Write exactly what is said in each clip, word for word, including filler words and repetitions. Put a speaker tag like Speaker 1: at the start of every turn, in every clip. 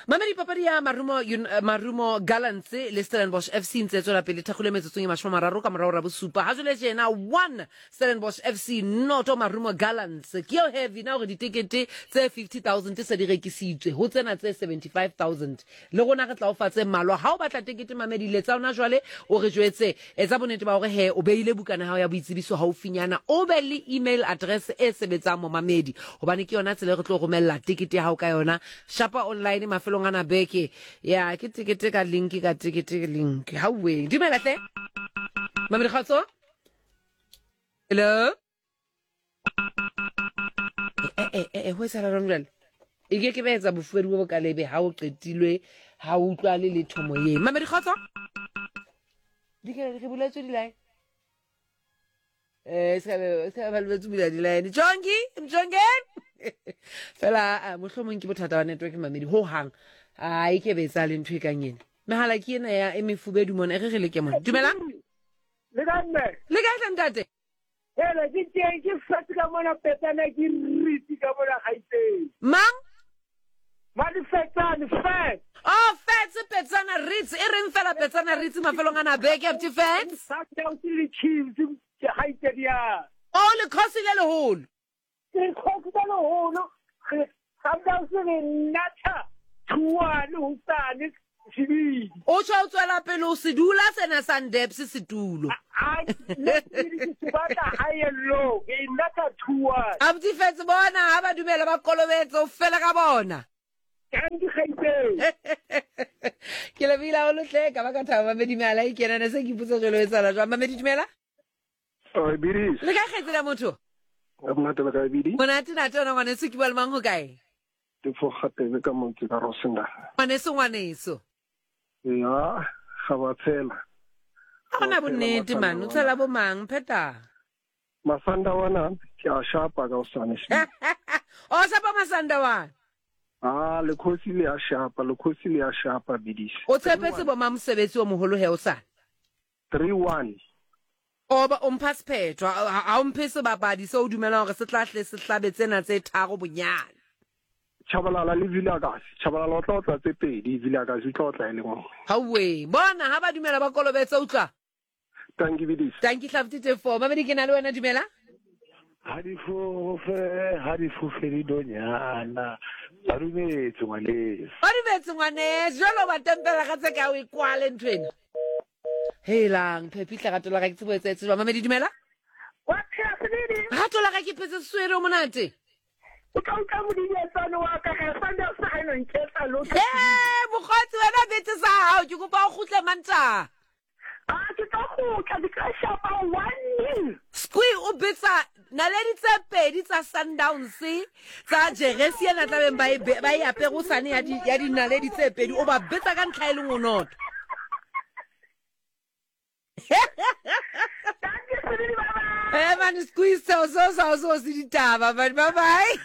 Speaker 1: Mamedi papadi ya Marumo yun, uh, Marumo Gallants le Stellenbosch F C ntse tswela pele thakgole metsotsong e mashome a mararo ka morao ra bosupa ha jwale tjena one Stellenbosch F C noto Marumo Gallants ke yo heavy na gore ditekete tse fifty thousand tse di rekisitswe ho tsena tse seventy-five thousand le gona re tla o fatse malwa ha o batla tekete Mamedi le tsa ona jwale o re jwetse etsa bonete ba gore he o beile bukana ha ya boitsebiso ha o finyana o be le email address e sebetsang mo Mamedi hobane ke yona tsela re tlo romella tekete ya ha o ka yona shapa online mafelong ana beke ya ke tikete ka link ka tikete link ha we dumela hle Mamedi khatso hello eh eh eh ho sa rarong jwale e ke ke betsa bofuedi bo ka lebe ha o qetilwe ha o utlwa le le thomo ye Mamedi khatso dikela re buletswe di line eh ska ska ba buletswe di line jongi mjongen fela mohlomong ke bothata wa network Mamedi ho hang ai ke betsa le ntwe ka nyene mehala ke ena ya emefubedu mona e re re le ke mona dumela
Speaker 2: le ka nne
Speaker 1: le ka ntate
Speaker 2: hele ke teng ke fetse ka mona petana ke riti ka mona gaiteng
Speaker 1: mang
Speaker 2: ma di fetsana fet
Speaker 1: oh fetse petsana ritz e reng fela petsana ritz mafelong ana beke up to fence
Speaker 2: sa tla o le chiefs ke gaiteng ya
Speaker 1: oh le khosi le le holo
Speaker 2: ke khosi le holo ga tla o se nata tuwa le usane sibi
Speaker 1: o tswa tswela pele o se dula sena sandeps situlo
Speaker 2: ai le ke batla high and low ke nata tuwa
Speaker 1: abdi fetse bona ha ba dumela ba kolobetse o fela ka bona
Speaker 2: ke gaiteng
Speaker 1: ke le bila o lotle ka ba ka thaba Mamedi mala e kena ne se ke putsa jelo etsala jwa Mamedi dumela
Speaker 3: o biris
Speaker 1: le ka kgetsela motho
Speaker 3: o mmatela ka bidi
Speaker 1: bona tina tona ngwane se ke bua le mang ho kae
Speaker 3: te fo gape ka montse ka rosenga
Speaker 1: ngwane se ngwane eso
Speaker 3: ya ga ba tsela
Speaker 1: gona bonnete man o tsela bo mang pheta
Speaker 3: masanda wana ke a shapa ka usane shi
Speaker 1: o shapa masanda wana
Speaker 3: ah le khosi le a shapa le khosi le a shapa bidis
Speaker 1: o tshepetse bo mamsebetsi o moholo he o sa
Speaker 3: three one
Speaker 1: oba umphasphetho a umphise babadi so dumela gore se tlahle se hlabetsena tse tharo bonyana
Speaker 3: chabalala le vilagasi chabalala o tla tla tse pedi vilagasi tla tla ile mo
Speaker 1: ha we bona ha ba dumela ba kolobetse utlwa
Speaker 3: thank you bidis
Speaker 1: thank you hlabtite for Mamedi ke na le wena dumela
Speaker 4: ha di fo fe ha di fo fe di donyana ba dumetse ngwane
Speaker 1: ba dumetse ngwane jalo ba tempela ka tse ka o ikwale ntwena helang phepitla ka tola ka ke tsebo etse ba Mamedi dumela
Speaker 2: wa khasidi
Speaker 1: ha tola ka ke petse swere o monate
Speaker 2: o ka o ka mo di yetsana wa ka ga sanda sa ga no nketsa lo
Speaker 1: eh bogotsi wena betse sa hao ke kopa o khutle manta
Speaker 2: ah ke ka go ka di ka shapa one
Speaker 1: squi o betsa naledi tse pedi tsa Sundowns tsa Jeresi na tla beng ba ba ya perusane ya di ya di naledi tse pedi o ba betsa ka ntlha ile ngonoto eh man squeeze so so so so si ditaba but bye bye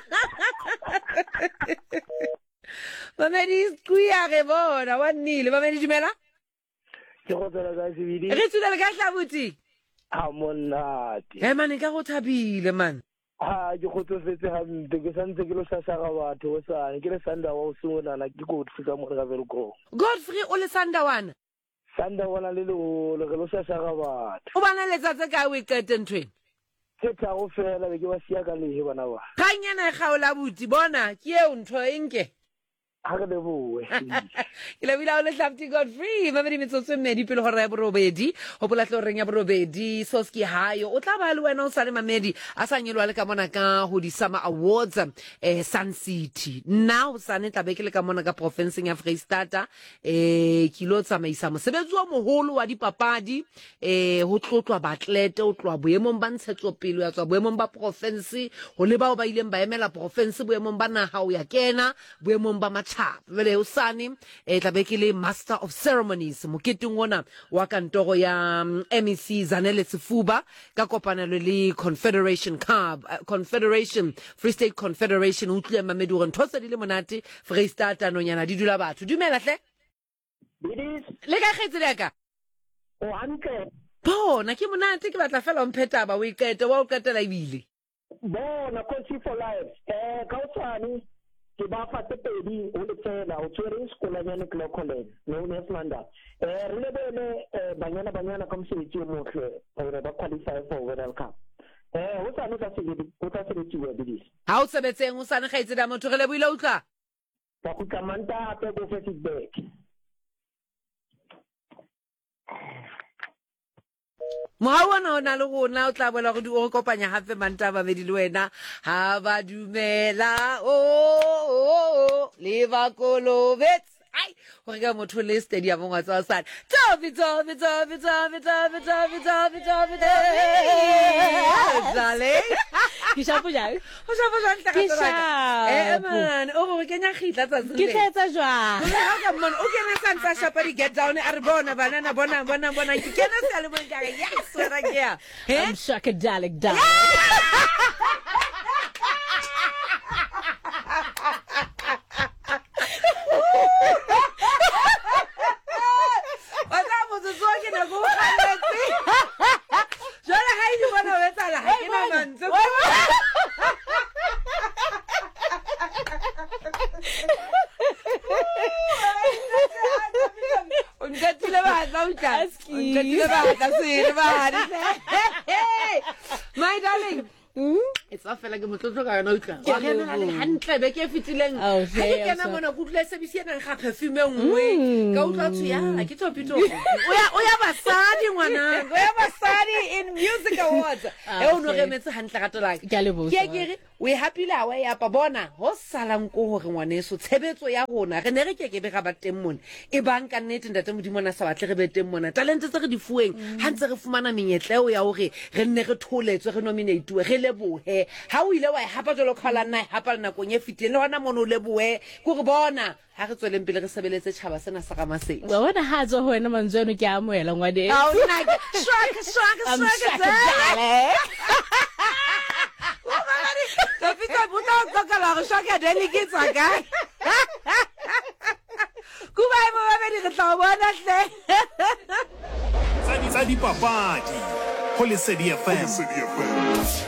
Speaker 1: Mamedi squeeze a re bona wa nnile Mamedi dumela
Speaker 4: ke go tsela ka sebidi
Speaker 1: re tsela ka hlabuti
Speaker 4: ha monate
Speaker 1: eh man ka go thabile man
Speaker 4: ha ke go tsofetse ha ntse ke santse ke lo sasa ga batho o sa ke le sanda wa o sengona na ke go tshika mo ga verko
Speaker 1: Godfrey o le Sandawana
Speaker 4: sanda wana le lo le lo sasa ga batho
Speaker 1: o bana letsa tse ka o iqete ntweng
Speaker 4: ke tla go fela be ke ba sia ka lehe bana ba
Speaker 1: khanyana e gaola buti bona ke eo ntho enke
Speaker 4: ha re le boe
Speaker 1: ke le bila o le hlapti Godfrey Mamedi metsotso mmedi pele hore ya borobedi ho pola tlo reng ya borobedi soski hayo o tla ba le wena o sa le Mamedi a sa nyelwa le ka mona ka ho di Summer Awards eh Sun City now sa ne tla be ke le ka mona ka province ya Freistata eh kilo tsamaisa mosebetsi wa moholo wa dipapadi eh ho tlotlwa batlete o tlwa boemong ba ntshetso pele ya tswa boemong ba province ho le bao ba ileng ba emela province boemong ba naha o ya kena boemong ba tap vele usani e tlabekile master of ceremonies moketeng wona wa kantoro ya M E C Zanele Sifuba ka kopanelo le Confederation Cup uh, Confederation Free State Confederation utlwe Mamedi gore ntho tse di le monate Freistata nonyana di dula batho dumela hle
Speaker 2: bidis
Speaker 1: le ka kgetse ka
Speaker 2: o hantle
Speaker 1: bona ke monate ke batla fela o mpheta ba o iqete wa o qetela ibile
Speaker 2: bona coach for life eh ka o tsani
Speaker 4: ke ba fa tse pedi o le tsela o tswere sekolanyane Clocolan no Nesmanda eh re lebele banyana banyana ka mosebetsi o motle hore ba qualify for World Cup eh o sa nka se o tla se tsewa bidisi
Speaker 1: ha o sebetseng o sa ne gaitse da motho re le buile utla
Speaker 4: ba go kamanta pe go feedback
Speaker 1: Mohawana o na le gona o tla boela go di o kopanya hape manta ba bedi le wena ha ba dumela o le ba kolobets ai o ga motho le stadium ngwa tsa sana tobi tobi tobi tobi tobi tobi tobi tobi dale
Speaker 5: Ke shapo jang
Speaker 1: o shapo jang tla ka tsaka eh man o go kenya khitla tsa zile
Speaker 5: ke tsetsa jwa
Speaker 1: ha ka man o kena santsa shapa di get down a re bona banana bona bona bona ke kena se le mo ka ya swera ke ya
Speaker 5: I'm shakadelic down
Speaker 1: My darling, it's not like a motlotlo ka yona utla ke kena le hantle be ke fitileng ha ke kena mona go tla sebisiana ga perfume nngwe ka utla tsya ke topito o ya o ya basadi ngwana o ya basadi in music awards e o no remetse hantle ga tola ke ke ke we happy la wa ya pa bona ho salang ko hore ngwaneso tshebetso ya rona re ne re ke ke be ga ba teng mona e bang ka nnete ntate modimona sa batle re be teng mona talent tse re di fueng ha ntse re fumana menyetleo ya hore re nne re tholetswe re nominate we re lebohe ha o ile wa hapa jolo khala nna hapa na go nye fitile le hona mono lebohe go re bona ha re tsweleng pele re sebeletse tshaba sena sa gamaseng
Speaker 5: wa bona ha tswa ho wena mantsweno ke a moela ngwade
Speaker 1: ha o nna swaka swaka swaka Kapita buta kokala go shaka delegates aga Kuba e mo ba be di tla bona tle
Speaker 6: Tsadi tsadi papadi Ho Lesedi F M